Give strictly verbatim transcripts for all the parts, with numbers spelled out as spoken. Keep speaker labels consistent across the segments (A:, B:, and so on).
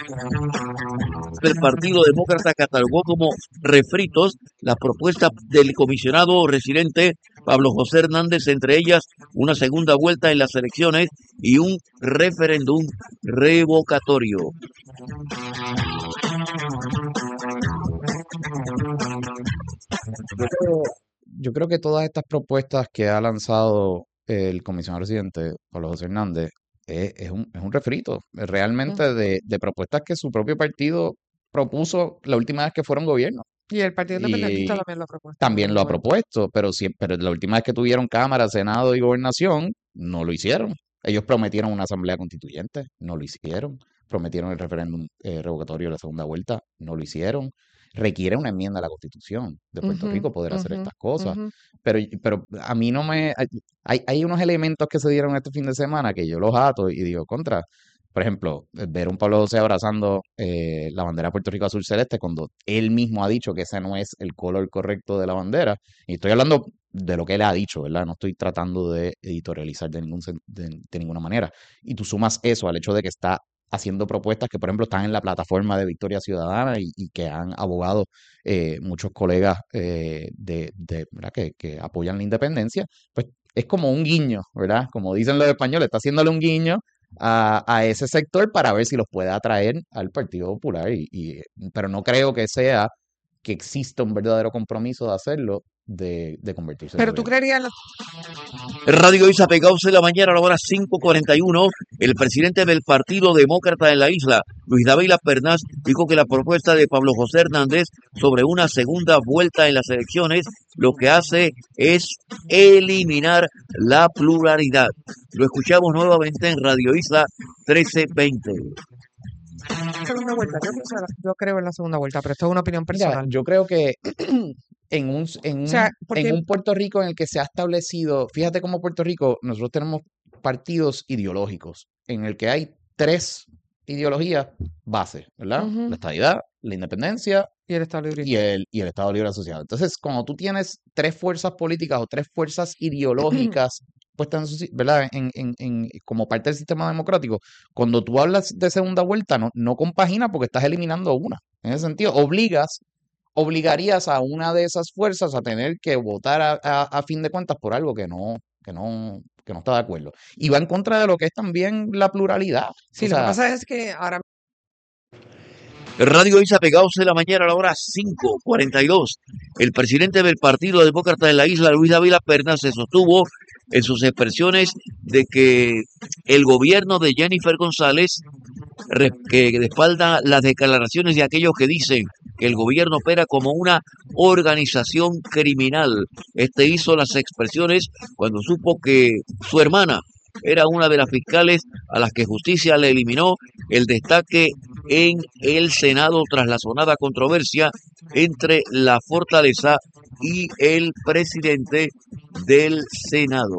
A: El Partido Demócrata catalogó como refritos las propuestas del comisionado residente Pablo José Hernández, entre ellas una segunda vuelta en las elecciones y un referéndum revocatorio.
B: Yo creo, yo creo que todas estas propuestas que ha lanzado el comisionado residente Pablo José Hernández es, es un, es un refrito realmente de, de propuestas que su propio partido propuso la última vez que fueron gobierno.
C: Y el Partido Independentista
B: Y
C: también lo ha propuesto.
B: también lo ha
C: Bueno,
B: propuesto, pero, sí, pero la última vez que tuvieron Cámara, Senado y Gobernación, no lo hicieron. Ellos prometieron una asamblea constituyente, no lo hicieron. Prometieron el referéndum eh, revocatorio de la segunda vuelta, no lo hicieron. Requiere una enmienda a la Constitución de Puerto
C: ujú,
B: Rico poder hacer
C: ujú,
B: estas cosas.
C: ujú.
B: Pero, pero a mí no me... Hay, hay unos elementos que se dieron este fin de semana que yo los ato y digo, contra. Por ejemplo, ver a un Pablo José abrazando eh, la bandera de Puerto Rico azul celeste cuando él mismo ha dicho que ese no es el color correcto de la bandera. Y estoy hablando de lo que él ha dicho, ¿verdad? No estoy tratando de editorializar de, ningún, sen- de, de ninguna manera. Y tú sumas eso al hecho de que está haciendo propuestas que, por ejemplo, están en la plataforma de Victoria Ciudadana y, y que han abogado eh, muchos colegas eh, de, de, ¿verdad? Que, que apoyan la independencia, pues es como un guiño, ¿verdad? Como dicen los españoles, está haciéndole un guiño a, a ese sector para ver si los puede atraer al Partido Popular. Y, y- pero no creo que sea que exista un verdadero compromiso de hacerlo, de, de convertirse en
C: Pero tú
B: gobierno.
C: creerías, en la-
A: Radio Isa Pegados de la mañana a la hora cinco cuarenta y uno. El presidente del Partido Demócrata en la isla, Luis Dávila Pernas, dijo que la propuesta de Pablo José Hernández sobre una segunda vuelta en las elecciones lo que hace es eliminar la pluralidad. Lo escuchamos nuevamente en Radio Isla trece veinte.
C: segunda vuelta, yo, pienso en la- yo creo en la segunda vuelta, pero esto es una opinión
B: Mira,
C: personal.
B: yo creo que en un, en
C: O sea,
B: un, en
C: porque
B: un Puerto Rico en el que se ha establecido, fíjate cómo Puerto Rico, nosotros tenemos partidos ideológicos, en el que hay tres ideologías bases, ¿verdad?
C: ujú,
B: La estadidad, la independencia
C: y el Estado Libre.
B: y el, y el Estado Libre Asociado. Entonces, cuando tú tienes tres fuerzas políticas o tres fuerzas ideológicas puestas en su si- ¿verdad? En, en, en- como parte del sistema democrático, cuando tú hablas de segunda vuelta, no, no compagina porque estás eliminando una. En ese sentido, obligas, obligarías a una de esas fuerzas a tener que votar a, a- a fin de cuentas por algo que no, que no, que no está de acuerdo. Y va en contra de lo que es también la pluralidad.
C: Sí,
B: O
C: lo que
B: sea,
C: pasa es que ahora
A: Radio Isa Pegados de la mañana a la hora cinco cuarenta y dos. El presidente del Partido Demócrata en la isla, Luis Dávila Pernas, se sostuvo en sus expresiones de que el gobierno de Jennifer González, re- que respalda las declaraciones de aquellos que dicen que el gobierno opera como una organización criminal. Este hizo las expresiones cuando supo que su hermana era una de las fiscales a las que justicia le eliminó el destaque en el Senado tras la sonada controversia entre la Fortaleza y el presidente del Senado.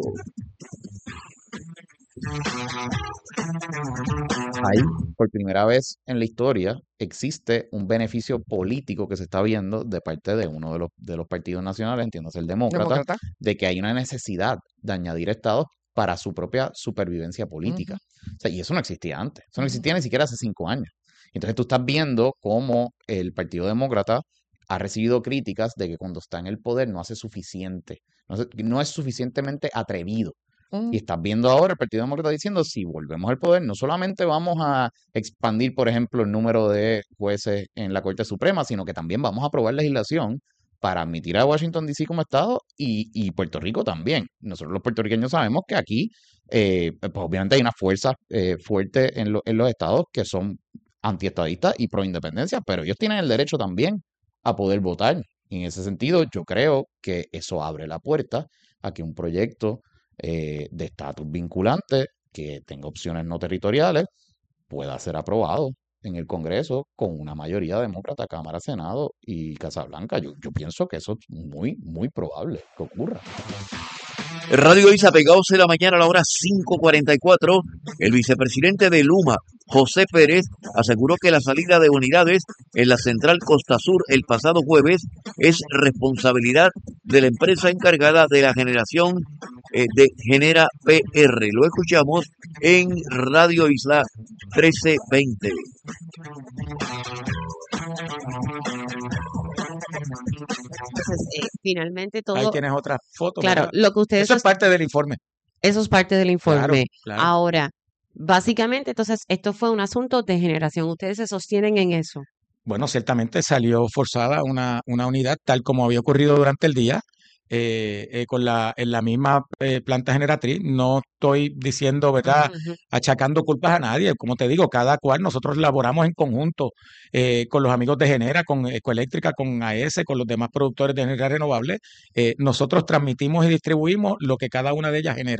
B: ahí, por primera vez en la historia, existe un beneficio político que se está viendo de parte de uno de los, de los partidos nacionales, entiéndase el demócrata,
C: demócrata.
B: de que hay una necesidad de añadir estados para su propia supervivencia política.
C: Ujú,
B: O sea, y eso no existía antes, eso no
C: ujú.
B: existía ni siquiera hace cinco años. Entonces tú estás viendo cómo el Partido Demócrata ha recibido críticas de que cuando está en el poder no hace suficiente, no, se- no es suficientemente atrevido.
C: Mm,
B: Y estás viendo ahora el Partido Demócrata diciendo, si volvemos al poder, no solamente vamos a expandir, por ejemplo, el número de jueces en la Corte Suprema, sino que también vamos a aprobar legislación para admitir a Washington D C como Estado y, y Puerto Rico también. Nosotros los puertorriqueños sabemos que aquí, eh, pues obviamente hay una fuerza eh, fuerte en, lo- en los estados que son antiestadistas y pro independencia, pero ellos tienen el derecho también a poder votar. Y en ese sentido, yo creo que eso abre la puerta a que un proyecto eh, de estatus vinculante que tenga opciones no territoriales pueda ser aprobado en el Congreso con una mayoría demócrata, Cámara, Senado y Casa Blanca. Yo, yo pienso que eso es muy, muy probable que ocurra.
A: Radio Isa Pegados de la mañana a la hora cinco cuarenta y cuatro. El vicepresidente de Luma, José Pérez, aseguró que la salida de unidades en la central Costa Sur el pasado jueves es responsabilidad de la empresa encargada de la generación eh, de Genera P R. Lo escuchamos en Radio Isla trece veinte.
D: Entonces, eh, finalmente
E: Ahí
D: todo,
E: tienes otra foto,
D: claro,
E: ¿verdad?
D: lo que ustedes,
E: Eso es parte del informe.
D: eso es parte del
E: Claro,
D: informe.
E: claro.
D: Ahora, básicamente, entonces, esto fue un asunto de generación. Ustedes se sostienen en eso.
E: Bueno, ciertamente salió forzada una, una unidad, tal como había ocurrido durante el día, eh, eh, con la, en la misma eh, planta generatriz. No estoy diciendo, ¿verdad?,
D: Ujú.
E: achacando culpas a nadie. Como te digo, cada cual, nosotros laboramos en conjunto eh, con los amigos de Genera, con Ecoeléctrica, con A E S, con los demás productores de energía renovable. Eh, nosotros transmitimos y distribuimos lo que cada una de ellas genera.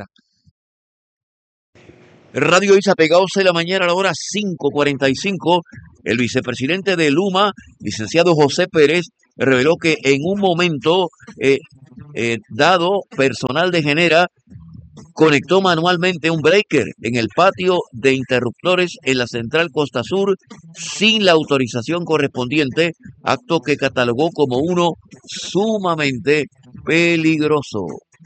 A: Radio Isa pegados en la mañana a la hora cinco cuarenta y cinco. El vicepresidente de Luma, licenciado José Pérez, reveló que en un momento eh, eh, dado, personal de Genera conectó manualmente un breaker en el patio de interruptores en la central Costa Sur sin la autorización correspondiente, acto que catalogó como uno sumamente peligroso.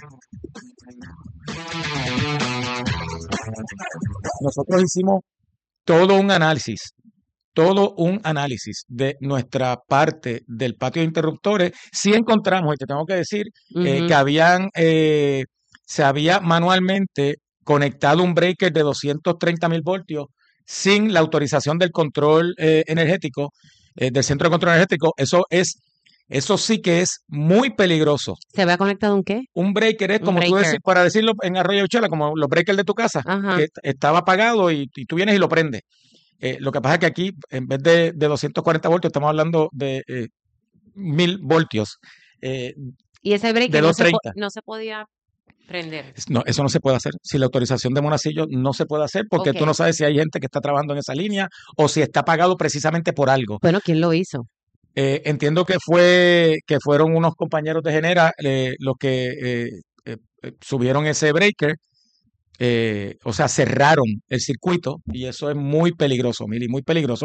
E: Nosotros hicimos todo un análisis, todo un análisis de nuestra parte del patio de interruptores. Sí encontramos, y te tengo que decir, eh,
D: Ujú.
E: que habían, eh, se había manualmente conectado un breaker de doscientos treinta mil voltios sin la autorización del control eh, energético, eh, del centro de control energético. Eso es, eso sí que es muy peligroso.
D: ¿Se había conectado un qué?
E: Un breaker es
D: Un
E: como tú
D: breaker.
E: decir, para decirlo en Arroyo Uchela, como los breakers de tu casa,
D: Ajá.
E: que est- estaba apagado y, y tú vienes y lo prendes. Eh, lo que pasa es que aquí, en vez de, de doscientos cuarenta voltios, estamos hablando de eh, mil voltios, eh,
D: Y ese
E: de
D: breaker no se, po-
E: doscientos treinta.
D: no se podía prender.
E: Es- No, eso no se puede hacer. Sin la autorización de Monacillo no se puede hacer porque
D: Ok.
E: tú no sabes si hay gente que está trabajando en esa línea o si está pagado precisamente por algo.
D: Bueno, ¿quién lo hizo?
E: Eh, entiendo que fue que fueron unos compañeros de Genera eh, los que eh, eh, eh, subieron ese breaker, eh, o sea, cerraron el circuito y eso es muy peligroso, Mili, muy peligroso.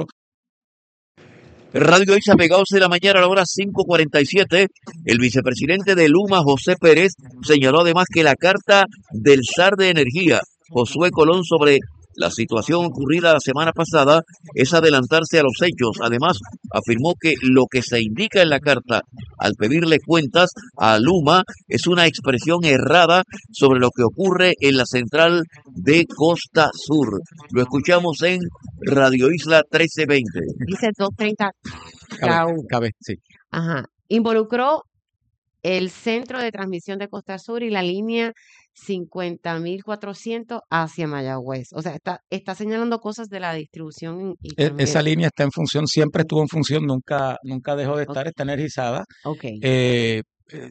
A: Radio Isa pegados en la mañana a la hora cinco cuarenta y siete. El vicepresidente de Luma, José Pérez, señaló además que la carta del zar de energía, Josué Colón, sobre la situación ocurrida la semana pasada es adelantarse a los hechos. Además, afirmó que lo que se indica en la carta al pedirle cuentas a Luma es una expresión errada sobre lo que ocurre en la central de Costa Sur. Lo escuchamos en Radio Isla trece veinte.
D: Dice doscientos treinta
E: Cabe,
D: K U.
E: cabe, sí.
D: Ajá. Involucró el centro de transmisión de Costa Sur y la línea cincuenta mil cuatrocientos hacia Mayagüez. O sea, está, está señalando cosas de la distribución y
E: E-
D: también.
E: Esa línea está en función, siempre estuvo en función, nunca, nunca dejó de
D: Ok.
E: estar, está energizada.
D: Ok.
E: Eh, eh,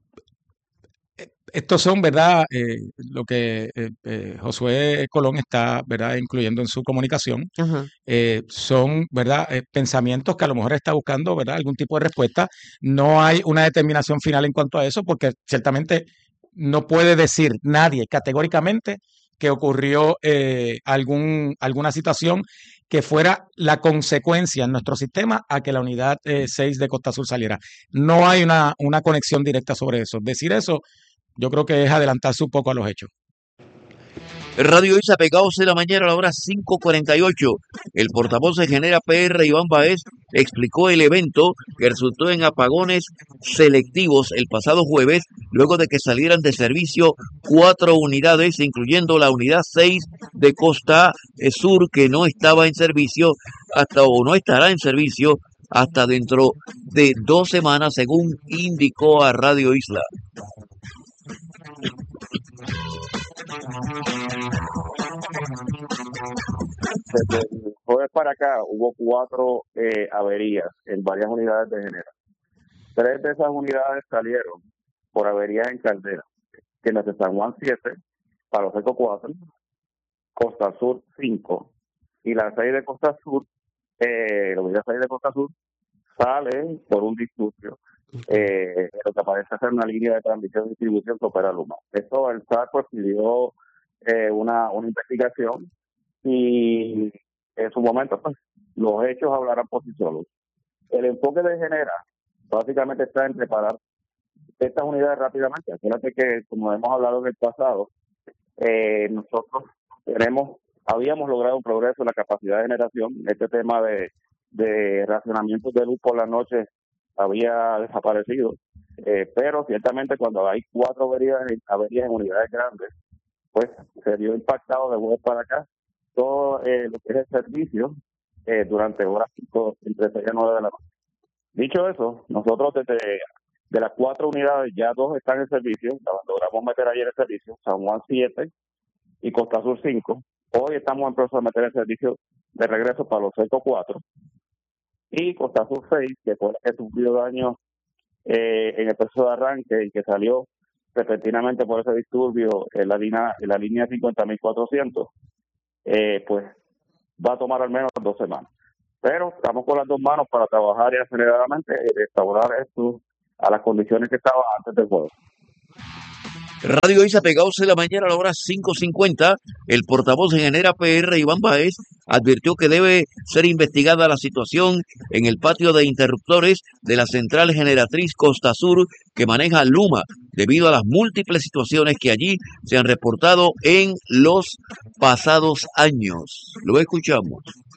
E: eh, estos son, ¿verdad? Eh, lo que eh, eh, Josué Colón está, ¿verdad?, incluyendo en su comunicación.
D: Ajá.
E: Eh, son, ¿verdad?, eh, pensamientos que a lo mejor está buscando, ¿verdad?, algún tipo de respuesta. No hay una determinación final en cuanto a eso, porque ciertamente no puede decir nadie categóricamente que ocurrió eh, algún, alguna situación que fuera la consecuencia en nuestro sistema a que la unidad eh, seis de Costa Sur saliera. No hay una, una conexión directa sobre eso. Decir eso, yo creo que es adelantarse un poco a los hechos.
A: Radio Isa pegados en la mañana a la hora cinco cuarenta y ocho. El portavoz de Genera P R, Iván Baez, explicó el evento que resultó en apagones selectivos el pasado jueves, luego de que salieran de servicio cuatro unidades, incluyendo la unidad seis de Costa Sur, que no estaba en servicio hasta o no estará en servicio hasta dentro de dos semanas, según indicó a Radio Isla.
F: Desde el jueves para acá hubo cuatro eh, averías en varias unidades de Genera. Tres de esas unidades salieron por averías en caldera, que en las de San Juan siete, Palo Seco cuatro, Costa Sur cinco y la seis de Costa Sur, eh, la unidad seis de Costa Sur sale por un disturbio, eh, lo que parece ser una línea de transmisión y distribución que opera Luma. Esto el S A R pues pidió eh, una, una investigación y en su momento pues los hechos hablarán por sí solos. El enfoque de Genera básicamente está en preparar estas unidades rápidamente. Acuérdate que, como hemos hablado en el pasado, eh, nosotros tenemos habíamos logrado un progreso en la capacidad de generación. Este tema de, de racionamientos de luz por la noche había desaparecido, eh, pero ciertamente cuando hay cuatro averías, averías en unidades grandes, pues se vio impactado de jueves para acá todo eh, lo que es el servicio eh, durante horas pico, entre seis y nueve de la noche. Dicho eso, nosotros desde de las cuatro unidades ya dos están en servicio, las logramos meter ayer en servicio, San Juan siete y Costa Sur cinco. Hoy estamos en proceso de meter en servicio de regreso para los Seco cuatro y Costa Sur seis, que fue la que sufrió daño eh, en el proceso de arranque y que salió repentinamente por ese disturbio en la línea, en la línea cincuenta mil cuatrocientos, eh, pues va a tomar al menos dos semanas. Pero estamos con las dos manos para trabajar y aceleradamente y restaurar esto a las condiciones que estaban antes del juego.
A: Radio Isa Pegados de la mañana a la hora cinco cincuenta. El portavoz de Genera P R, Iván Báez, advirtió que debe ser investigada la situación en el patio de interruptores de la central generatriz Costa Sur que maneja Luma, debido a las múltiples situaciones que allí se han reportado en los pasados años. Lo escuchamos.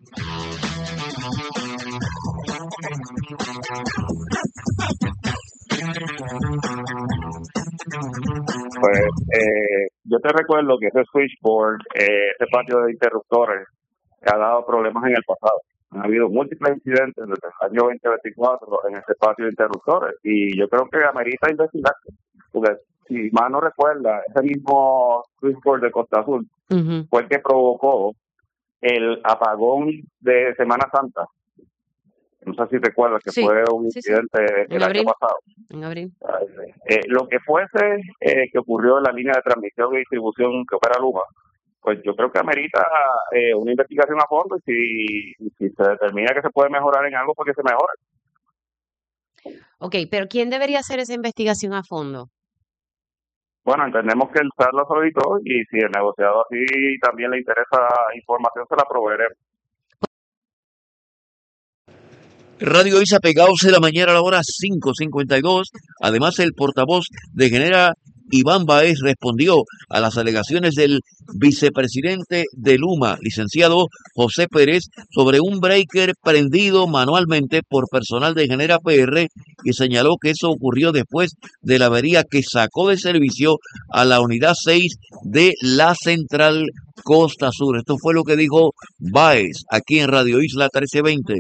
F: Pues eh, yo te recuerdo que ese switchboard, eh, ese patio de interruptores, ha dado problemas en el pasado. Han habido múltiples incidentes desde el año veinte veinticuatro en ese patio de interruptores y yo creo que amerita investigar, porque si mal no recuerda, ese mismo switchboard de Costa Azul
D: Ujú.
F: fue el que provocó el apagón de Semana Santa. No sé si recuerdas que
D: Sí,
F: fue un
D: sí, sí.
F: incidente
D: En
F: el año
D: abril.
F: pasado.
D: En abril.
F: Eh, lo que fuese eh, que ocurrió en la línea de transmisión y distribución que opera Luma, pues yo creo que amerita eh, una investigación a fondo y si, si se determina que se puede mejorar en algo, pues que se mejore.
D: Ok, pero ¿quién debería hacer esa investigación a fondo?
F: Bueno, entendemos que el S A R lo solicitó y si el negociador así también le interesa información, se la proveeremos.
A: Radio Isa Pegados de la mañana a la hora cinco cincuenta y dos. Además, el portavoz de Genera, Iván Báez, respondió a las alegaciones del vicepresidente de Luma, licenciado José Pérez, sobre un breaker prendido manualmente por personal de Genera P R y señaló que eso ocurrió después de la avería que sacó de servicio a la unidad seis de la central Costa Sur. Esto fue lo que dijo Báez aquí en Radio Isla trece veinte.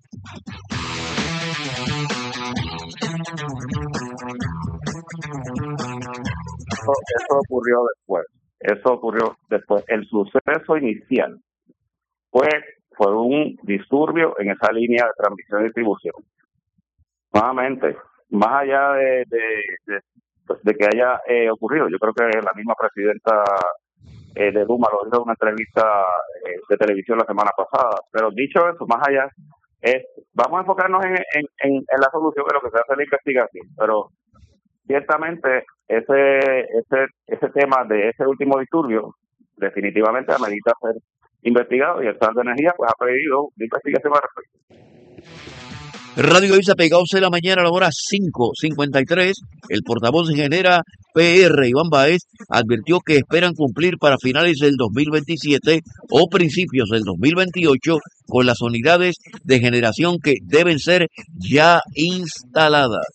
F: Eso, eso ocurrió después. Eso ocurrió después. El suceso inicial fue, fue un disturbio en esa línea de transmisión y distribución. Nuevamente, más allá de, de, de, de que haya eh, ocurrido, yo creo que la misma presidenta eh, de Luma lo dijo en una entrevista eh, de televisión la semana pasada. Pero dicho eso, más allá, es, vamos a enfocarnos en, en, en, en la solución de lo que se hace en la investigación. Pero ciertamente ese ese ese tema de ese último disturbio definitivamente amerita ser investigado y el S A R de Energía pues ha pedido una investigación al respecto.
A: Radio Isa Pegados de la mañana a la hora cinco cincuenta y tres. El portavoz de Genera P R, Iván Báez, advirtió que esperan cumplir para finales del dos mil veintisiete o principios del dos mil veintiocho con las unidades de generación que deben ser ya instaladas.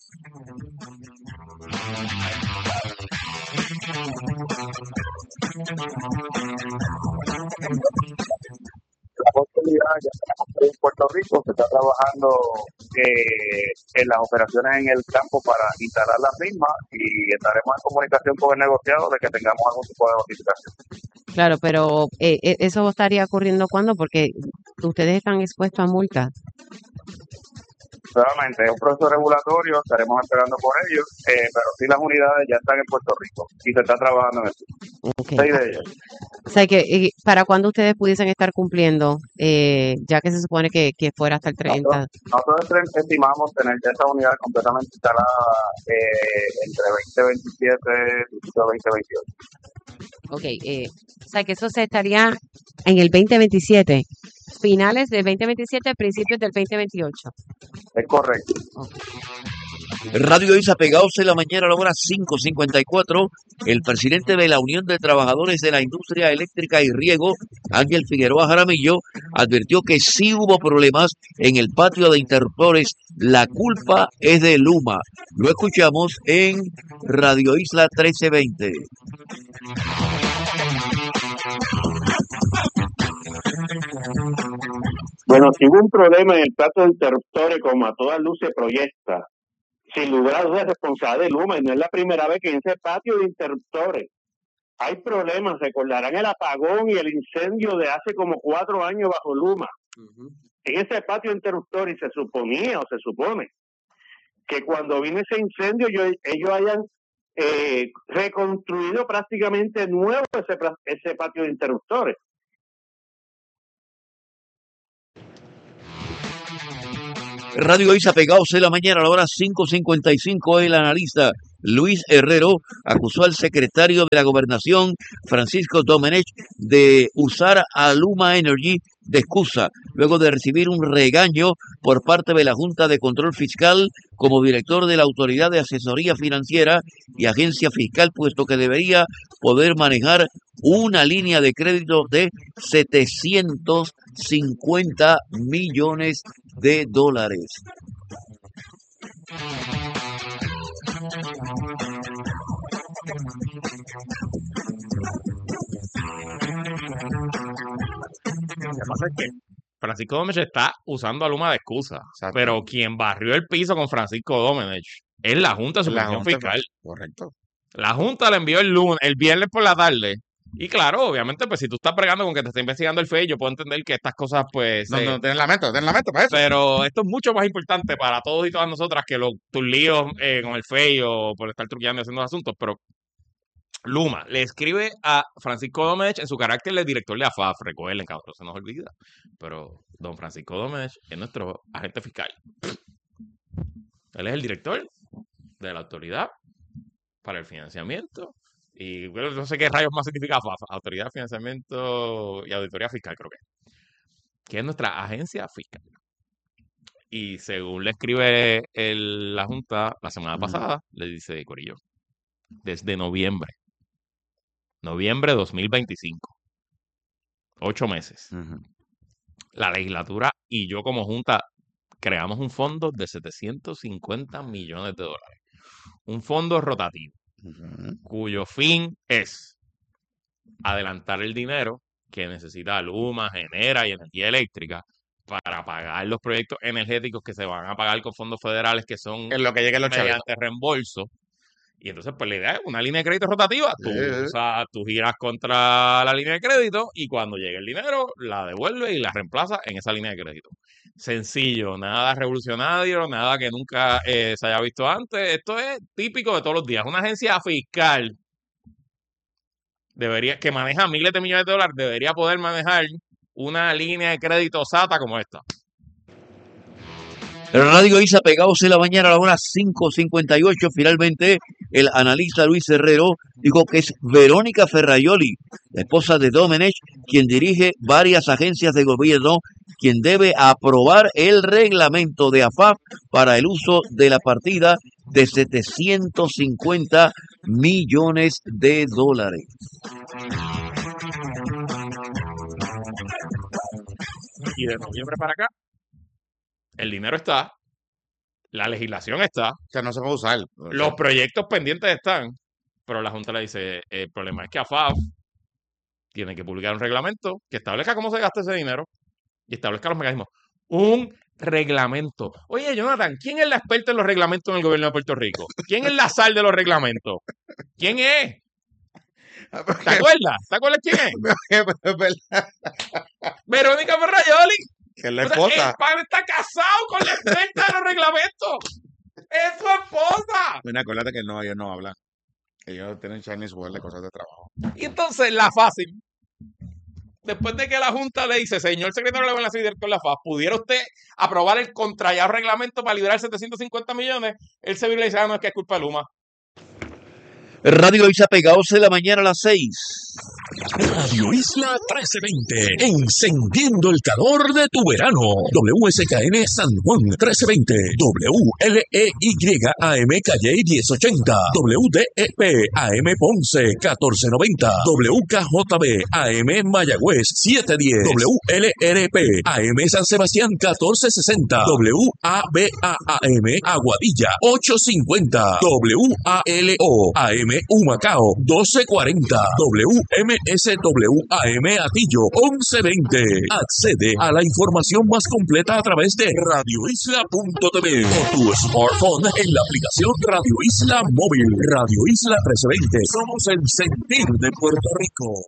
F: La posibilidad ya tenemos en Puerto Rico, se está trabajando eh, en las operaciones en el campo para instalar las mismas y estaremos en comunicación con el negociado de que tengamos algún tipo de notificación.
D: Claro, pero eh, eh, ¿eso estaría ocurriendo cuándo? Porque ustedes están expuestos a multas.
F: Nuevamente, es un proceso regulatorio, estaremos esperando por ellos, eh, pero sí las unidades ya están en Puerto Rico y se está trabajando en eso.
D: Okay.
F: Seis de ellas.
D: O sea, que eh, ¿para cuándo ustedes pudiesen estar cumpliendo? Eh, ya que se supone que, que fuera hasta el treinta.
F: Nosotros, nosotros estimamos tener ya esa unidad completamente instalada eh, entre veinte veintisiete y veinte veintiocho.
D: Ok, eh, o sea, que eso se estaría en el veinte veintisiete. Finales del veinte veintisiete, principios del veinte veintiocho.
F: Es correcto.
D: Okay.
A: Radio Isa pegados en la mañana a la hora cinco cincuenta y cuatro. El presidente de la Unión de Trabajadores de la Industria Eléctrica y Riego, Ángel Figueroa Jaramillo, advirtió que sí hubo problemas en el patio de interruptores. La culpa es de Luma. Lo escuchamos en Radio Isla trece veinte.
F: Bueno, si hubo un problema en el plato de interruptores, como a todas luces proyecta, sin lugar a dudas es responsable de Luma, y no es la primera vez que en ese patio de interruptores hay problemas. Recordarán el apagón y el incendio de hace como cuatro años bajo Luma. Uh-huh. En ese patio de interruptores se suponía o se supone que cuando vino ese incendio yo, ellos hayan eh, reconstruido prácticamente nuevo ese, ese patio de interruptores.
A: Radio Isa pegados en la mañana a la hora cinco cincuenta y cinco. El analista Luis Herrero acusó al secretario de la Gobernación, Francisco Domenech, de usar a Luma Energy de excusa, luego de recibir un regaño por parte de la Junta de Control Fiscal como director de la Autoridad de Asesoría Financiera y Agencia Fiscal, puesto que debería poder manejar una línea de crédito de setecientos cincuenta millones de dólares.
G: Lo que pasa es que Francisco Domenech está usando a Luma de excusa, Exacto. pero quien barrió el piso con Francisco Domenech es la Junta de Supervisión Fiscal.
B: Correcto.
G: La Junta le envió el lunes, el viernes por la tarde. Y claro, obviamente, pues si tú estás bregando con que te está investigando el F E I, yo puedo entender que estas cosas, pues...
B: No,
G: eh,
B: no, ten la mente, ten la mente para eso.
G: Pero esto es mucho más importante para todos y todas nosotras que los, tus líos eh, con el F E I o por estar truqueando y haciendo asuntos. Pero Luma le escribe a Francisco Domenech en su carácter de director de A F A F. Recuerden, cabrón, se nos olvida. Pero don Francisco Domenech es nuestro agente fiscal. Él es el director de la Autoridad para el Financiamiento. Y bueno, no sé qué rayos más significa A F A F, Autoridad de Financiamiento y Auditoría Fiscal, creo que. Que es nuestra agencia fiscal. Y según le escribe el, la Junta la semana uh-huh. pasada, le dice, Corillo, desde noviembre, noviembre de dos mil veinticinco, ocho meses, uh-huh. la legislatura y yo como Junta creamos un fondo de setecientos cincuenta millones de dólares. Un fondo rotativo. Uh-huh. Cuyo fin es adelantar el dinero que necesita Luma, Genera y Energía Eléctrica para pagar los proyectos energéticos que se van a pagar con fondos federales que son
B: en lo que lleguen los
G: mediante chavitos. Reembolso. Y entonces, pues la idea es una línea de crédito rotativa. Tú, uh-huh. usas, tú giras contra la línea de crédito y cuando llegue el dinero, la devuelves y la reemplazas en esa línea de crédito. Sencillo, nada revolucionario, nada que nunca eh, se haya visto antes. Esto es típico de todos los días. Una agencia fiscal debería, que maneja miles de millones de dólares debería poder manejar una línea de crédito SATA como esta.
A: Radio Isa pegados en la mañana a la hora cinco cincuenta y ocho. Finalmente, el analista Luis Herrero dijo que es Verónica Ferraioli, la esposa de Domenech, quien dirige varias agencias de gobierno, quien debe aprobar el reglamento de A F A F para el uso de la partida de setecientos cincuenta millones de dólares.
G: Y de noviembre para acá, el dinero está, la legislación está,
B: o sea, no se puede usar.
G: Los proyectos pendientes están, pero la Junta le dice, el problema es que A F A F tiene que publicar un reglamento que establezca cómo se gasta ese dinero y establezca los mecanismos. Un reglamento. Oye, Jonathan, ¿quién es la experta en los reglamentos en el gobierno de Puerto Rico? ¿Quién es la sal de los reglamentos? ¿Quién es? ¿Te acuerdas? ¿Te acuerdas quién es? Verónica Ferraioli.
B: Que es la esposa. O sea,
G: el padre está casado con la experta de los reglamentos. ¡Es su esposa!
B: Mira, acuérdate que no, ellos no hablan. Ellos tienen Chinese Wall de cosas de trabajo.
G: Y entonces, la fácil. Después de que la Junta le dice, señor secretario de la Gobernación y director de la F A F, ¿pudiera usted aprobar el contrallado reglamento para liberar setecientos cincuenta millones? Él se vira y le dice, ah, no, es que es culpa de Luma.
A: Radio Isla Pegados en la mañana a las seis.
H: Radio Isla trece veinte, encendiendo el calor de tu verano. W S K N San Juan trece veinte, W L E Y A M Calle diez ochenta, W D E P A M Ponce catorce noventa, W K J B A M Mayagüez setecientos diez, W L R P A M San Sebastián catorce sesenta, W A B A A M Aguadilla ochocientos cincuenta, W A L O A M Humacao doce cuarenta, W M S W A M Atillo once veinte. Accede a la información más completa a través de radio isla punto t v o tu smartphone en la aplicación Radio Isla Móvil. Radio Isla trece veinte. Somos el sentir de Puerto Rico.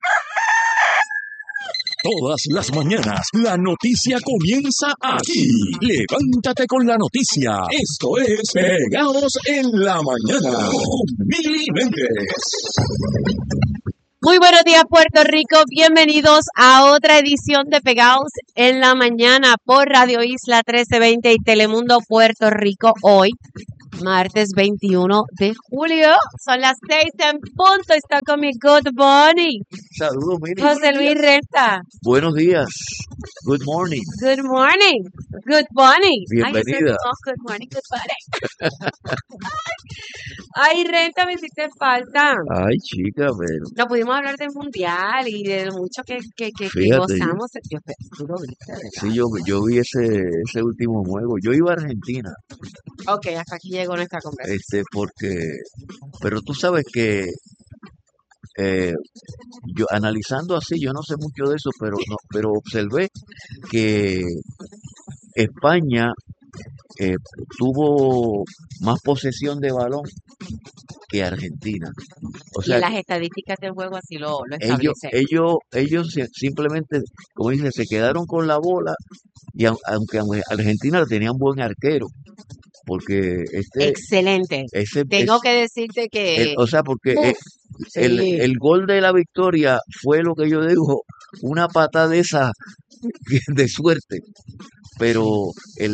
H: Todas las mañanas, la noticia comienza aquí. Levántate con la noticia. Esto es Pegados en la Mañana con Mili Méndez.
D: Muy buenos días, Puerto Rico. Bienvenidos a otra edición de Pegados en la Mañana por Radio Isla trece veinte y Telemundo Puerto Rico. Hoy, martes veintiuno de julio, son las seis en punto. Está con mi Good Morning,
A: Saludos, Miri.
D: José Luis Renta.
A: Buenos días. Good morning.
D: Good morning. Good morning.
A: Bienvenida.
D: Ay, oh, good morning, good morning. Ay, Renta, me hiciste falta.
A: Ay, chica, pero
D: No pudimos hablar del mundial y de lo mucho que, que, que, que
A: fíjate, yo,
D: gozamos. Yo, tú lo viste, ¿verdad?
A: sí, yo, yo vi ese, ese último juego. Yo iba a Argentina,
D: Ok, hasta aquí llegó nuestra conversación.
A: este, porque, pero tú sabes que eh, yo analizando así, yo no sé mucho de eso, pero no, pero observé que España eh, tuvo más posesión de balón que Argentina. O
D: Y
A: sea,
D: las estadísticas del juego así lo, lo
A: ellos,
D: establecen.
A: ellos, ellos si- simplemente, como dice, se quedaron con la bola y au- aunque aunque Argentina tenía un buen arquero, porque este,
D: Excelente.
A: ese,
D: Tengo
A: es,
D: que decirte
A: el,
D: que
A: o sea, porque eh,
D: uf,
A: el,
D: sí,
A: el gol de la victoria fue lo que yo digo, una patada de esa de suerte, pero el,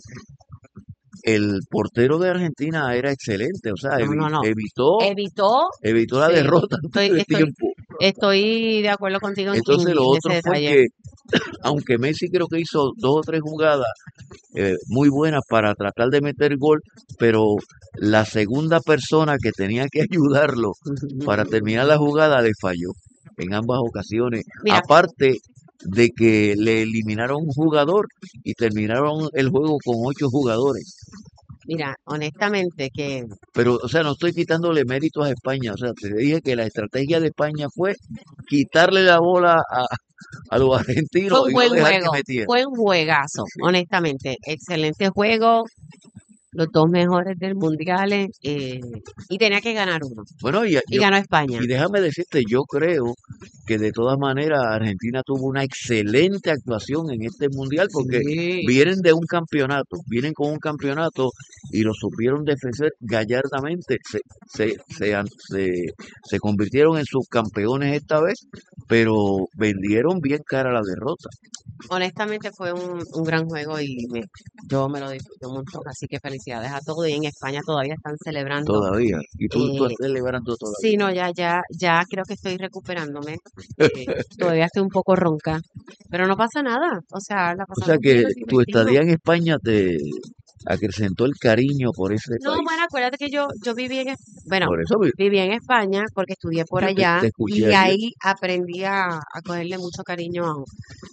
A: el portero de Argentina era excelente, o sea,
D: no,
A: evi-
D: no, no.
A: evitó,
D: Evitó,
A: evitó la
D: sí,
A: derrota
D: estoy,
A: antes de
D: estoy,
A: tiempo.
D: estoy de acuerdo contigo en,
A: Entonces
D: en
A: lo
D: ese
A: otro fue
D: detalle.
A: que, aunque Messi creo que hizo dos o tres jugadas eh, muy buenas para tratar de meter gol, pero la segunda persona que tenía que ayudarlo para terminar la jugada le falló en ambas ocasiones.
D: Mira,
A: Aparte de que le eliminaron un jugador y terminaron el juego con ocho jugadores.
D: mira, honestamente que
A: Pero, o sea, no estoy quitándole méritos a España. O sea, te dije que la estrategia de España fue quitarle la bola a, a los
D: fue
A: argentinos
D: un
A: y no
D: buen
A: dejar que
D: juego,
A: metieran.
D: fue un juegazo,
A: Sí.
D: honestamente. Excelente juego, los dos mejores del mundial eh, y tenía que ganar uno.
A: Bueno, y,
D: Y
A: yo,
D: ganó España.
A: y déjame decirte, yo creo que de todas maneras Argentina tuvo una excelente actuación en este mundial porque
D: Sí.
A: vienen de un campeonato, vienen con un campeonato y lo supieron defender gallardamente. Se, se, se, han- se, se convirtieron en subcampeones esta vez, pero vendieron bien cara la derrota.
D: Honestamente fue un, un gran juego y me- yo me lo disfruté un montón, así que felicidades a todos. Y en España todavía están celebrando.
A: Todavía. Y tú, tú
D: Eh,
A: estás celebrando todavía.
D: sí, no, ya, ya, ya creo que estoy recuperándome. eh, todavía estoy un poco ronca, pero no pasa nada. O sea, la
A: O sea
D: pasamos bien,
A: que
D: nos
A: tu
D: divertimos.
A: estadía en España te acrecentó el cariño por ese
D: No,
A: país.
D: bueno, acuérdate que yo, yo viví en, Es- bueno,
A: Por eso vi-
D: viví en España porque estudié por
A: yo te,
D: allá
A: te escuché
D: y
A: ayer.
D: ahí aprendí a, a cogerle mucho cariño a-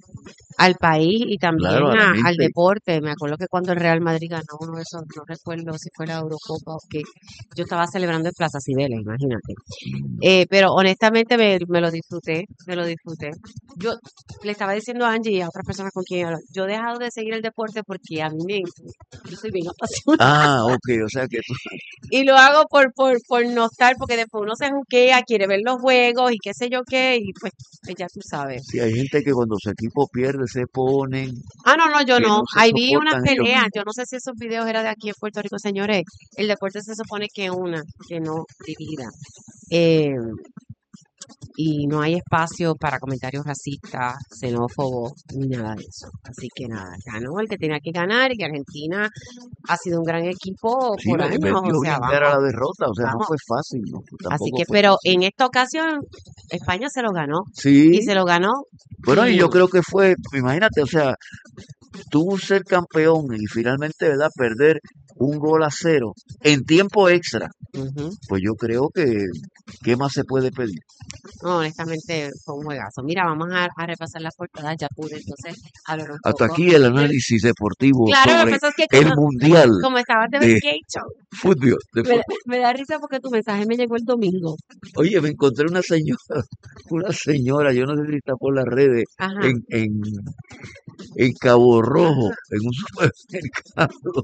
D: al país y también
A: Claro, a la
D: a- al
A: mente.
D: deporte. Me acuerdo que cuando el Real Madrid ganó uno de esos, no recuerdo si fue la Eurocopa o qué, yo estaba celebrando en Plaza Cibeles, imagínate. Eh, pero honestamente me, me lo disfruté, me lo disfruté. Yo le estaba diciendo a Angie y a otras personas con quien hablo, yo he dejado de seguir el deporte porque a mí me, yo soy bien apasionada.
A: Ah, ok, o sea que tú,
D: Y lo hago por, por, por no estar, porque después uno se juquea, quiere ver los juegos y qué sé yo qué, y pues, pues ya tú sabes.
A: sí, hay gente que cuando su equipo pierde se ponen,
D: Ah, no, no, yo
A: que
D: no.
A: no se
D: Ahí vi unas
A: soportan ellos
D: peleas.
A: mismos.
D: Yo no sé si esos videos eran de aquí en Puerto Rico, señores. El deporte se supone que una, que no divida. Eh, y no hay espacio para comentarios racistas, xenófobos, ni nada de eso. Así que nada, ganó el que tenía que ganar y Argentina ha sido un gran equipo
A: Sí,
D: por
A: me,
D: años,
A: me
D: o
A: dio
D: sea,
A: bien ver a
D: vamos,
A: la derrota, o sea, no
D: vamos.
A: fue fácil, no,
D: Así
A: tampoco
D: que,
A: fue
D: pero
A: fácil.
D: en esta ocasión España se lo ganó y
A: Sí,
D: se lo ganó
A: bueno, y
D: y
A: yo creo que fue, imagínate, o sea, tú ser campeón y finalmente, ¿verdad?, perder un gol a cero en tiempo extra,
D: ujú.
A: pues yo creo que, ¿qué más se puede pedir?
D: No, honestamente fue un juegazo. Mira, vamos a, a repasar las portadas ya pude, entonces hablar un
A: Hasta
D: poco
A: aquí el
D: del...
A: análisis deportivo
D: Claro, lo que
A: sobre
D: pasa es que
A: el
D: como,
A: Mundial
D: como estabas de ver
A: de
D: Gay Show,
A: fútbol. De
D: me, da-
A: fútbol.
D: me da risa porque tu mensaje me llegó el domingo.
A: Oye, me encontré una señora, una señora, yo no sé si está por las redes,
D: Ajá.
A: en, en, en Cabo Rojo, en un supermercado.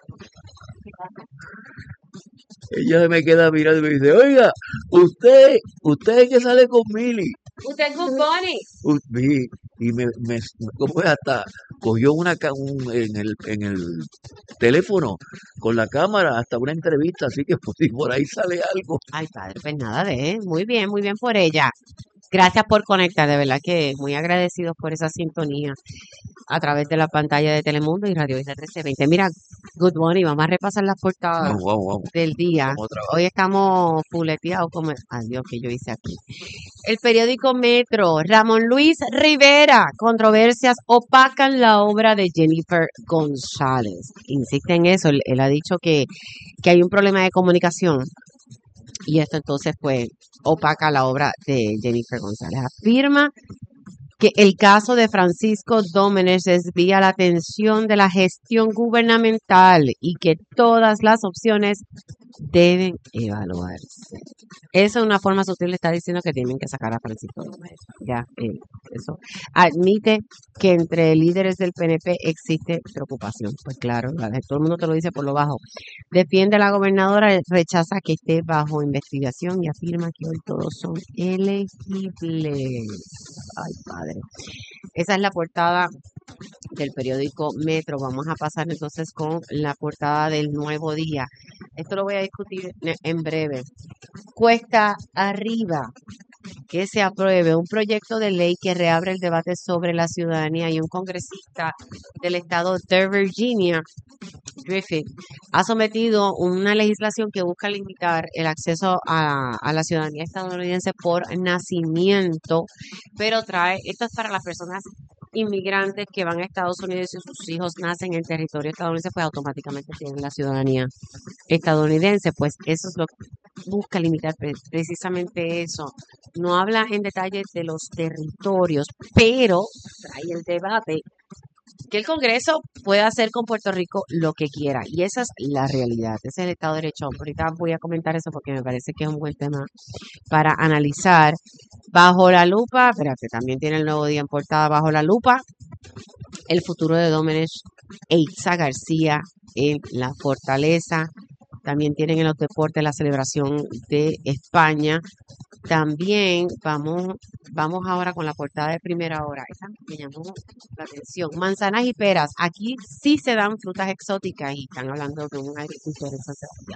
A: Ella se me queda mirando y me dice, oiga, usted, usted es que sale con Mili.
D: Usted es Good Bunny.
A: U- vi- Y me, me, ¿cómo es? Hasta cogió una ca- un- en el, en el teléfono con la cámara hasta una entrevista, así que pues, si por ahí sale algo.
D: Ay, padre, pues nada de, muy bien, muy bien por ella. Gracias por conectar, de verdad que muy agradecidos por esa sintonía a través de la pantalla de Telemundo y Radio Isla trece veinte. Mira, Good Morning, vamos a repasar las portadas
A: Vamos, vamos, vamos.
D: del día.
A: Vamos a trabajar.
D: Hoy estamos fuleteados como... Ay, Dios, que yo hice aquí. El periódico Metro, Ramón Luis Rivera, controversias opacan la obra de Jennifer González. Insiste en eso, él, él ha dicho que, que hay un problema de comunicación y esto entonces pues opaca la obra de Jennifer González. Afirma que el caso de Francisco Dómenes desvía la atención de la gestión gubernamental y que todas las opciones deben evaluarse. Eso es una forma sutil, le está diciendo que tienen que sacar a Francisco Dómenes. Ya, eh, eso. Admite que entre líderes del P N P existe preocupación. Pues claro, la- todo el mundo te lo dice por lo bajo. Defiende a la gobernadora, rechaza que esté bajo investigación y afirma que hoy todos son elegibles. Ay, padre. Esa es la portada del periódico Metro. Vamos a pasar entonces con la portada del Nuevo Día. Esto lo voy a discutir ne- en breve. Cuesta arriba que se apruebe un proyecto de ley que reabre el debate sobre la ciudadanía y un congresista del estado de Virginia, Griffith, ha sometido una legislación que busca limitar el acceso a, a la ciudadanía estadounidense por nacimiento, pero trae, esto es para las personas inmigrantes que van a Estados Unidos y sus hijos nacen en territorio estadounidense, pues automáticamente tienen la ciudadanía estadounidense. Pues eso es lo que busca limitar pre- precisamente eso. No habla en detalle de los territorios, pero trae el debate que el Congreso puede hacer con Puerto Rico lo que quiera. Y esa es la realidad. Ese es el Estado de Derecho. Ahorita voy a comentar eso porque me parece que es un buen tema para analizar. Bajo la lupa, espérate, también tiene el Nuevo Día en portada. Bajo la lupa, el futuro de Domenech e Itza García en la Fortaleza. También tienen en los deportes la celebración de España. También vamos, vamos ahora con la portada de Primera Hora. Esa me llamó la atención. Manzanas y peras. Aquí sí se dan frutas exóticas y están hablando de un agricultor en San Sebastián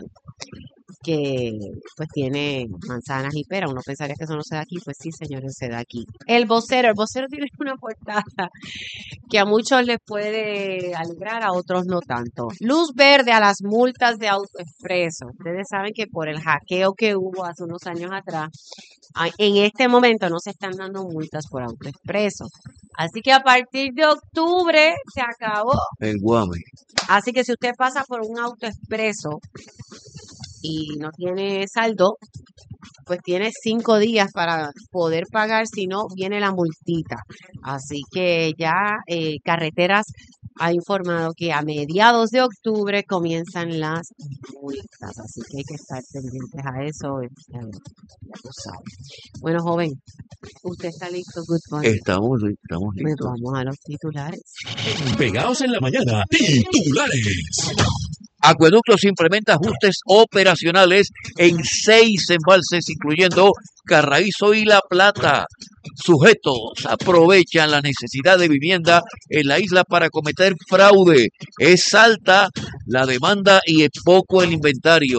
D: que pues tiene manzanas y peras. Uno pensaría que eso no se da aquí, pues sí, señores, se da aquí. El vocero, el vocero tiene una portada que a muchos les puede alegrar, a otros no tanto. Luz verde a las multas de AutoExpreso. Ustedes saben que por el hackeo que hubo hace unos años atrás, a- en este momento no se están dando multas por AutoExpreso. Así que a partir de octubre se acabó.
A: El Guame.
D: Así que si usted pasa por un AutoExpreso y no tiene saldo, pues tiene cinco días para poder pagar, si no, viene la multita. Así que ya eh, Carreteras ha informado que a mediados de octubre comienzan las multas. Así que hay que estar pendientes a eso. eh, ya tú sabes. Bueno, joven, usted está listo, Good morning.
A: Estamos, estamos
D: Pues
A: listos.
D: vamos a los titulares.
H: Pegados en la mañana, titulares.
A: Acueductos implementa ajustes operacionales en seis embalses, incluyendo Carraízo y La Plata. Sujetos aprovechan la necesidad de vivienda en la isla para cometer fraude. Es alta la demanda y es poco el inventario.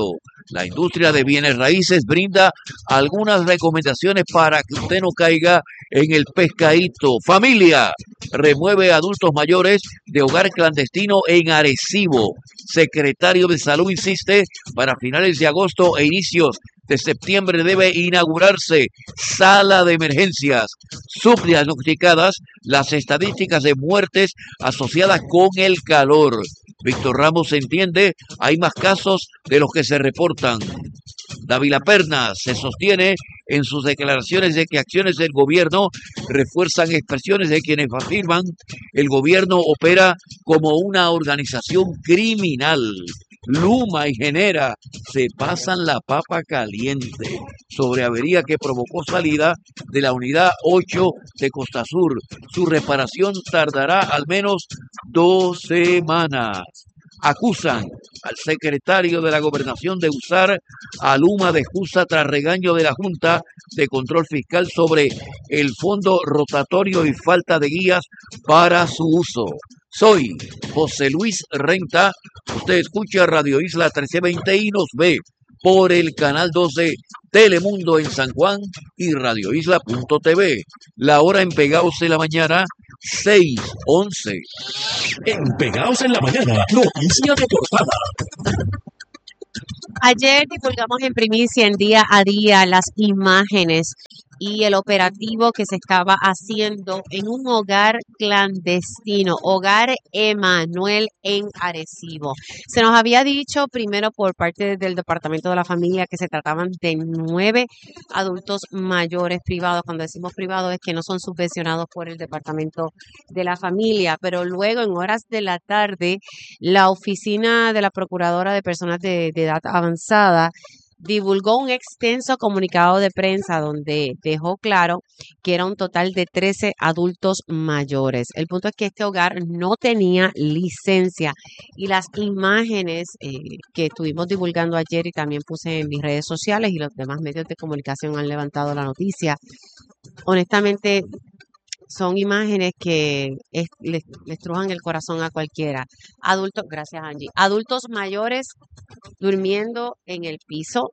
A: La industria de bienes raíces brinda algunas recomendaciones para que usted no caiga en el pescadito. Familia, remueve adultos mayores de hogar clandestino en Arecibo. Secretario de Salud insiste para finales de agosto e inicios de septiembre debe inaugurarse sala de emergencias subdiagnosticadas las estadísticas de muertes asociadas con el calor. Víctor Ramos entiende, hay más casos de los que se reportan. Dávila Pernas se sostiene en sus declaraciones de que acciones del gobierno refuerzan expresiones de quienes afirman el gobierno opera como una organización criminal. Luma y Genera se pasan la papa caliente sobre avería que provocó salida de la unidad ocho de Costa Sur. Su reparación tardará al menos dos semanas. Acusan al secretario de la Gobernación de usar a Luma de excusa tras regaño de la Junta de Control Fiscal sobre el fondo rotatorio y falta de guías para su uso. Soy José Luis Renta, usted escucha Radio Isla trece veinte y nos ve por el canal doce Telemundo en San Juan y radio isla punto t v. La hora en Pegaos en la mañana, seis once.
H: En Pegaos en la mañana, noticia de portada.
D: Ayer divulgamos en primicia en Día a Día las imágenes y el operativo que se estaba haciendo en un hogar clandestino, Hogar Emanuel en Arecibo. Se nos había dicho primero por parte del Departamento de la Familia que se trataban de nueve adultos mayores privados. Cuando decimos privados es que no son subvencionados por el Departamento de la Familia, pero luego en horas de la tarde la oficina de la Procuradora de Personas de, de Edad Avanzada divulgó un extenso comunicado de prensa donde dejó claro que era un total de trece adultos mayores. El punto es que este hogar no tenía licencia y las imágenes eh, que estuvimos divulgando ayer y también puse en mis redes sociales y los demás medios de comunicación han levantado la noticia. Honestamente, son imágenes que es, les, les trujan el corazón a cualquiera. Adultos, gracias Angie, adultos mayores durmiendo en el piso.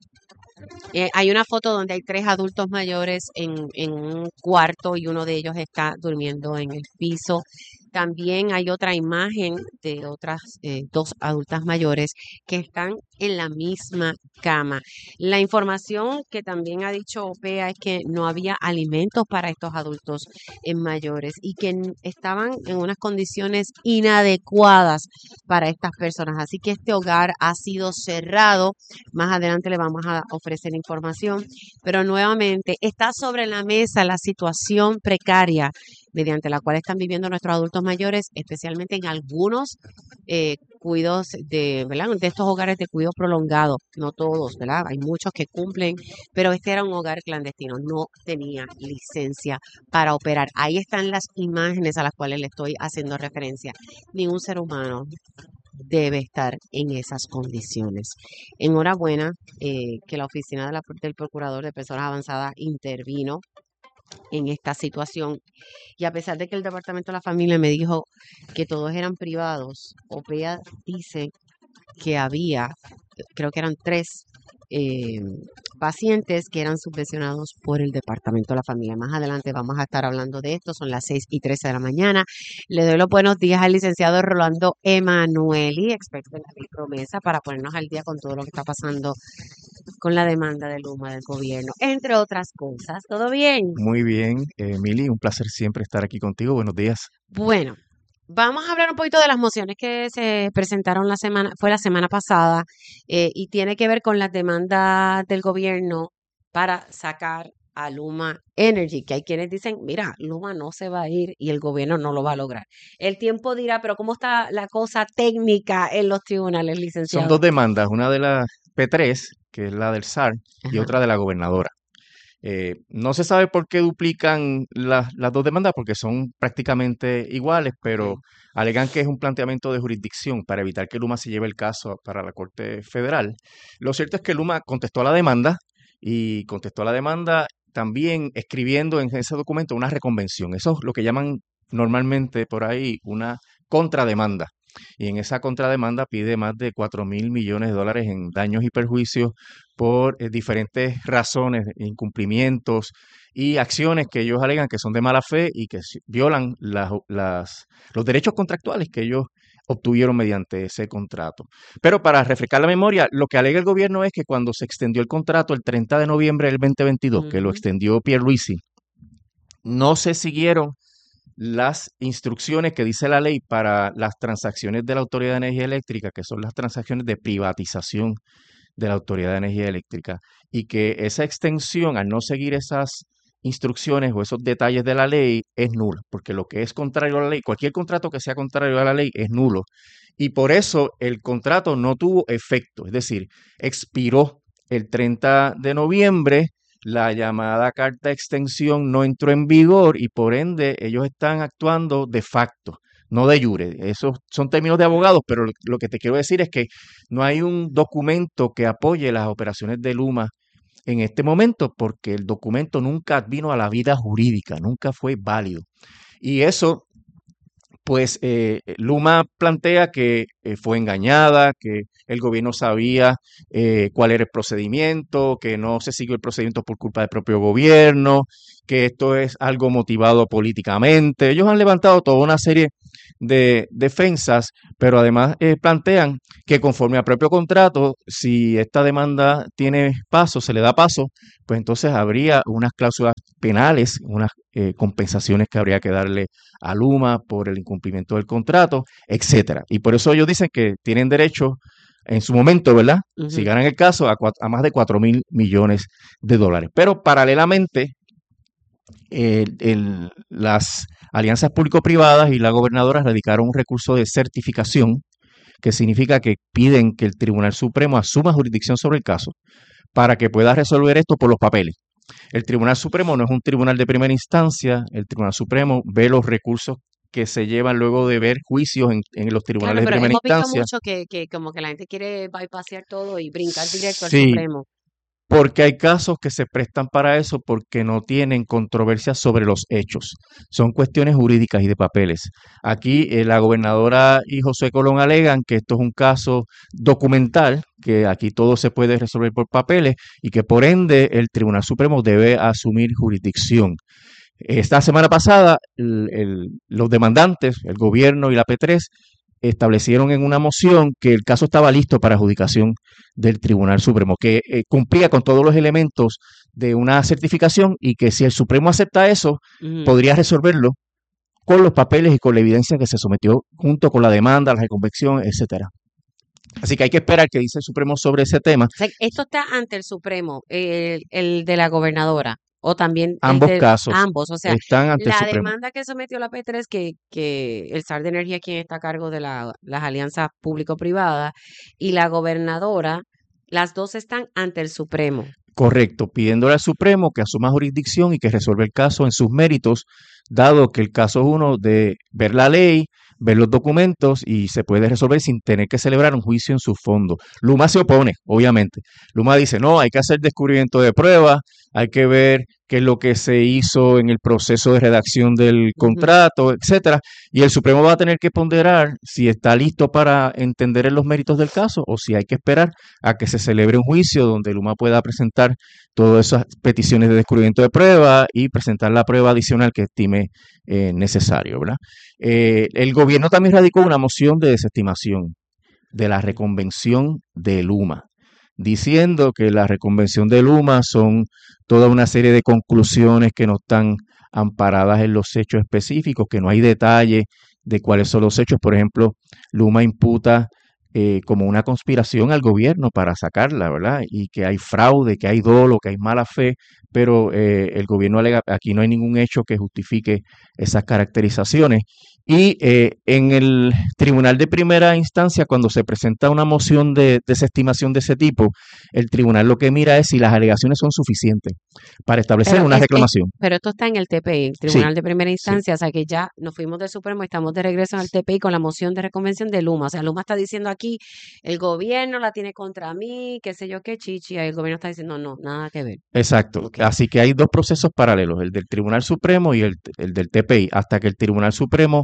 D: Eh, hay una foto donde hay tres adultos mayores en, en un cuarto y uno de ellos está durmiendo en el piso. También hay otra imagen de otras eh, dos adultas mayores que están en la misma cama. La información que también ha dicho O P E A es que no había alimentos para estos adultos eh, mayores y que n- estaban en unas condiciones inadecuadas para estas personas. Así que este hogar ha sido cerrado. Más adelante le vamos a ofrecer información, pero nuevamente está sobre la mesa la situación precaria mediante la cual están viviendo nuestros adultos mayores, especialmente en algunos eh, cuidados de, ¿verdad? De estos hogares de cuidado prolongado, no todos, ¿verdad? Hay muchos que cumplen, pero este era un hogar clandestino, no tenía licencia para operar. Ahí están las imágenes a las cuales le estoy haciendo referencia. Ningún ser humano debe estar en esas condiciones. Enhorabuena eh, que la oficina de la- del Procurador de Personas Avanzadas intervino en esta situación. Y a pesar de que el Departamento de la Familia me dijo que todos eran privados, O P E A dice que había, creo que eran tres eh, pacientes que eran subvencionados por el Departamento de la Familia. Más adelante vamos a estar hablando de esto, son las seis y trece de la mañana. Le doy los buenos días al licenciado Rolando Emanueli, experto en la ley promesa, para ponernos al día con todo lo que está pasando con la demanda de Luma del gobierno, entre otras cosas. ¿Todo bien?
I: Muy bien, eh, Mili, un placer siempre estar aquí contigo. Buenos días.
D: Bueno, vamos a hablar un poquito de las mociones que se presentaron la semana, fue la semana pasada, eh, y tiene que ver con las demandas del gobierno para sacar a Luma Energy, que hay quienes dicen, mira, Luma no se va a ir y el gobierno no lo va a lograr. El tiempo dirá, pero ¿cómo está la cosa técnica en los tribunales,
I: Son
D: licenciado?
I: dos demandas, una de la P tres, que es la del S A R, y
D: Ajá.
I: otra de la gobernadora. Eh, no se sabe por qué duplican las las dos demandas, porque son prácticamente iguales, pero
D: Ok.
I: alegan que es un planteamiento de jurisdicción para evitar que Luma se lleve el caso para la Corte Federal. Lo cierto es que Luma contestó a la demanda y contestó a la demanda también escribiendo en ese documento una reconvención. Eso es lo que llaman normalmente por ahí una contrademanda. y en esa contrademanda pide más de cuatro mil millones de dólares en daños y perjuicios por eh, diferentes razones, incumplimientos y acciones que ellos alegan que son de mala fe y que si- violan las, las- los derechos contractuales que ellos obtuvieron mediante ese contrato. Pero para refrescar la memoria, lo que alega el gobierno es que cuando se extendió el contrato el treinta de noviembre del dos mil veintidós, que lo
D: Ujú.
I: extendió Pierluisi, no se siguieron las instrucciones que dice la ley para las transacciones de la Autoridad de Energía Eléctrica, que son las transacciones de privatización de la Autoridad de Energía Eléctrica, y que esa extensión, al no seguir esas instrucciones o esos detalles de la ley, es nula, porque lo que es contrario a la ley, cualquier contrato que sea contrario a la ley es nulo, y por eso el contrato no tuvo efecto, es decir, expiró el treinta de noviembre, la llamada carta de extensión no entró en vigor y por ende ellos están actuando de facto, no de jure. Esos son términos de abogados, pero lo, lo que te quiero decir es que no hay un documento que apoye las operaciones de Luma en este momento porque el documento nunca vino a la vida jurídica, nunca fue válido. Y eso pues eh, Luma plantea que eh, fue engañada, que el gobierno sabía eh, cuál era el procedimiento, que no se siguió el procedimiento por culpa del propio gobierno, que esto es algo motivado políticamente. Ellos han levantado toda una serie de defensas, pero además eh, plantean que conforme al propio contrato, si esta demanda tiene paso, se le da paso, pues entonces habría unas cláusulas penales, unas eh, compensaciones que habría que darle a Luma por el incumplimiento del contrato, etcétera. Y por eso ellos dicen que tienen derecho en su momento, ¿verdad? Si
D: Ujú.
I: ganan el caso, a, cuat- a más de cuatro mil millones de dólares. Pero paralelamente, el- el- las alianzas público-privadas y la gobernadora radicaron un recurso de certificación, que significa que piden que el Tribunal Supremo asuma jurisdicción sobre el caso para que pueda resolver esto por los papeles. El Tribunal Supremo no es un tribunal de primera instancia, el Tribunal Supremo ve los recursos que se llevan luego de ver juicios en, en los
D: Claro,
I: tribunales de
D: pero
I: primera
D: hemos visto
I: instancia.
D: mucho que, que como que la gente quiere bypassear todo y brincar directo al
I: Sí,
D: Supremo.
I: porque hay casos que se prestan para eso porque no tienen controversia sobre los hechos. Son cuestiones jurídicas y de papeles. Aquí eh, la gobernadora y José Colón alegan que esto es un caso documental, que aquí todo se puede resolver por papeles y que por ende el Tribunal Supremo debe asumir jurisdicción. Esta semana pasada, el- el- los demandantes, el gobierno y la P tres, establecieron en una moción que el caso estaba listo para adjudicación del Tribunal Supremo, que eh, cumplía con todos los elementos de una certificación y que si el Supremo acepta eso,
D: Ujú.
I: podría resolverlo con los papeles y con la evidencia que se sometió junto con la demanda, la reconvección, etcétera. Así que hay que esperar qué dice el Supremo sobre ese tema.
D: O sea, esto está ante el Supremo, el, el de la gobernadora, o también el
I: Ambos
D: de
I: casos
D: ambos. O sea,
I: están ante el
D: la
I: Supremo.
D: demanda que sometió la P tres, que, que el S A R de Energía, quien está a cargo de la- las alianzas público-privadas, y la gobernadora, las dos están ante el Supremo.
I: Correcto, pidiéndole al Supremo que asuma jurisdicción y que resuelva el caso en sus méritos, dado que el caso es uno de ver la ley, ver los documentos y se puede resolver sin tener que celebrar un juicio en su fondo. Luma se opone, obviamente. Luma dice, no, hay que hacer descubrimiento de pruebas, hay que ver qué es lo que se hizo en el proceso de redacción del
D: Ujú.
I: contrato, etcétera. Y el Supremo va a tener que ponderar si está listo para entender en los méritos del caso o si hay que esperar a que se celebre un juicio donde Luma pueda presentar todas esas peticiones de descubrimiento de prueba y presentar la prueba adicional que estime eh, necesario, ¿verdad? Eh, el gobierno también radicó una moción de desestimación de la reconvención de Luma, diciendo que la reconvención de Luma son toda una serie de conclusiones que no están amparadas en los hechos específicos, que no hay detalle de cuáles son los hechos. Por ejemplo, Luma imputa eh, como una conspiración al gobierno para sacarla, ¿verdad? Y que hay fraude, que hay dolo, que hay mala fe, pero eh, el gobierno alega, aquí no hay ningún hecho que justifique esas caracterizaciones. Y eh, en el tribunal de primera instancia, cuando se presenta una moción de desestimación de ese tipo, el tribunal lo que mira es si las alegaciones son suficientes para establecer
D: Pero,
I: una
D: es, es-
I: reclamación.
D: pero esto está en el T P I, el
I: Sí,
D: Tribunal de Primera
I: sí,
D: Instancia, o sea que ya nos fuimos del Supremo y estamos de regreso en el T P I con la moción de reconvención de Luma. O sea, Luma está diciendo aquí, el gobierno la tiene contra mí, qué sé yo qué, chichi, y el gobierno está diciendo, no, nada que ver.
I: exacto.
D: Ok.
I: Así que hay dos procesos paralelos, el del Tribunal Supremo y el, el del T P I, hasta que el Tribunal Supremo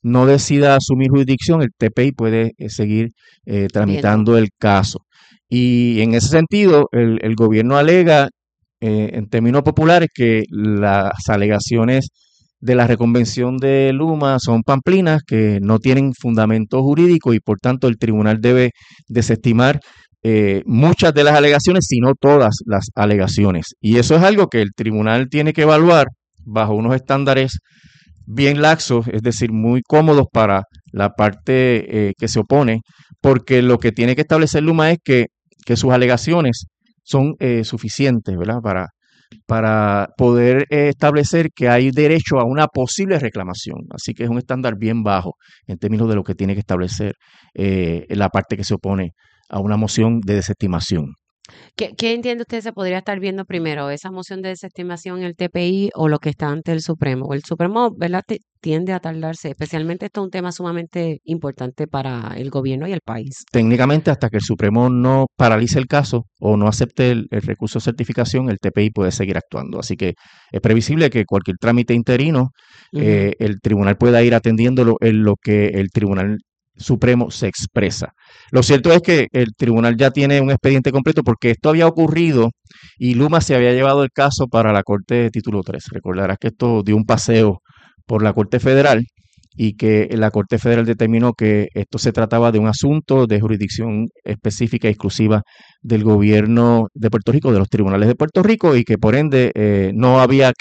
I: no decida asumir jurisdicción, el T P I puede eh, seguir eh, tramitando el caso. Y en ese sentido, el, el gobierno alega, eh, en términos populares, que las alegaciones de la reconvención de Luma son pamplinas, que no tienen fundamento jurídico y por tanto el tribunal debe desestimar eh, muchas de las alegaciones, si no todas las alegaciones. Y eso es algo que el tribunal tiene que evaluar bajo unos estándares bien laxos, es decir, muy cómodos para la parte eh, que se opone, porque lo que tiene que establecer Luma es que, que sus alegaciones son eh, suficientes, ¿verdad? Para, para poder eh, establecer que hay derecho a una posible reclamación. Así que es un estándar bien bajo en términos de lo que tiene que establecer eh, la parte que se opone a una moción de desestimación.
D: ¿Qué, qué entiende usted se podría estar viendo primero? ¿Esa moción de desestimación en el T P I o lo que está ante el Supremo? El Supremo, ¿verdad?, te- tiende a tardarse, especialmente esto es un tema sumamente importante para el gobierno y el país.
I: Técnicamente, hasta que el Supremo no paralice el caso o no acepte el, el recurso de certificación, el T P I puede seguir actuando. Así que es previsible que cualquier trámite interino,
D: Ujú.
I: eh, el tribunal pueda ir atendiéndolo en lo que el Tribunal Supremo se expresa. Lo cierto es que el tribunal ya tiene un expediente completo porque esto había ocurrido y Luma se había llevado el caso para la Corte de Título tres. Recordarás que esto dio un paseo por la Corte Federal y que la Corte Federal determinó que esto se trataba de un asunto de jurisdicción específica y exclusiva del gobierno de Puerto Rico, de los tribunales de Puerto Rico, y que por ende eh, no había